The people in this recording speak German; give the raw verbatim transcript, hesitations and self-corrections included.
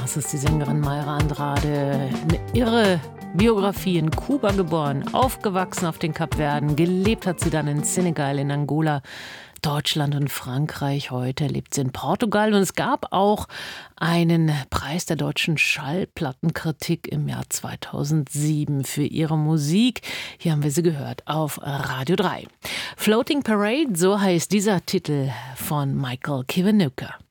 Das ist die Sängerin Mayra Andrade. Eine irre Biografie, in Kuba geboren, aufgewachsen auf den Kapverden, gelebt hat sie dann in Senegal, in Angola, Deutschland und Frankreich. Heute lebt sie in Portugal und es gab auch einen Preis der deutschen Schallplattenkritik im Jahr zweitausendsieben für ihre Musik. Hier haben wir sie gehört auf Radio drei. Floating Parade, so heißt dieser Titel von Michael Kiwanuka.